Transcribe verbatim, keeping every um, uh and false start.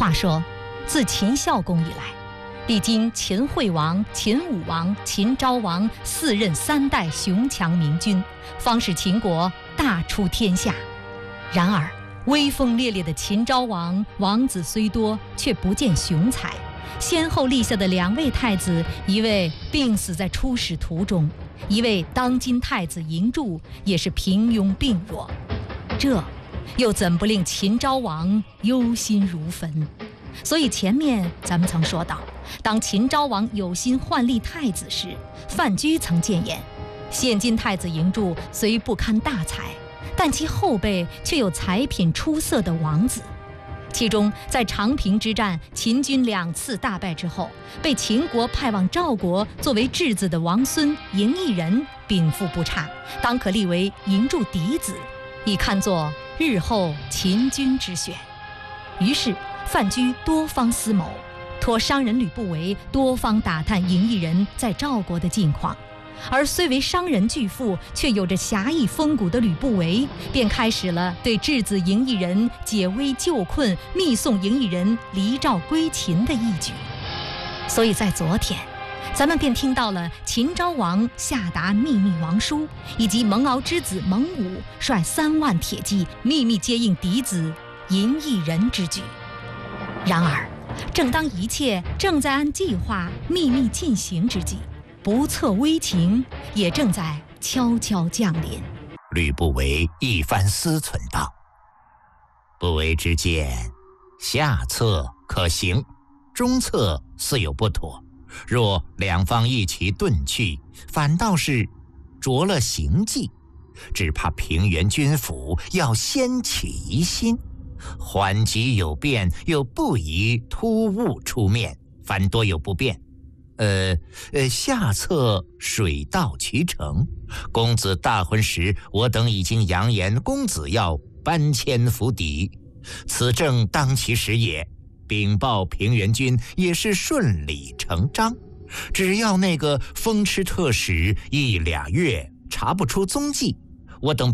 话说，自秦孝公以来，历经秦惠王、秦武王、秦昭王四任三代雄强明君，方使秦国大出天下。然而威风烈烈的秦昭王王子虽多，却不见雄才。先后立下的两位太子，一位病死在出使途中，一位当今太子嬴柱也是平庸病弱，这又怎不令秦昭王忧心如焚？所以前面咱们曾说到，当秦昭王有心换立太子时，范雎曾谏言，现今太子嬴柱虽不堪大才，但其后辈却有才品出色的王子。其中在长平之战，秦军两次大败之后，被秦国派往赵国作为质子的王孙嬴异人禀赋不差，当可立为嬴柱嫡子，以看作日后秦军之选。于是范雎多方思谋，托商人吕不韦多方打探嬴异人在赵国的近况。而虽为商人巨富，却有着侠义风骨的吕不韦，便开始了对质子嬴异人解危救困、密送嬴异人离赵归秦的义举。所以在昨天，咱们便听到了秦昭王下达秘密王书，以及蒙敖之子蒙武率三万铁骑秘密接应嫡子嬴异人之举。然而，正当一切正在按计划秘密进行之际，不测危情也正在悄悄降临。 吕不韦一番思忖道：“不韦之见，下策可行，中策似有不妥。若两方一起遁去，反倒是着了行迹，只怕平原君府要先起疑心，缓急有变，又不宜突兀出面，反多有不便。呃呃，下策水到渠成。公子大婚时，我等已经扬言公子要搬迁府邸，此正当其时也。禀报平原君也是顺理成章。只要那个风驰特使一俩月查不出踪迹，我等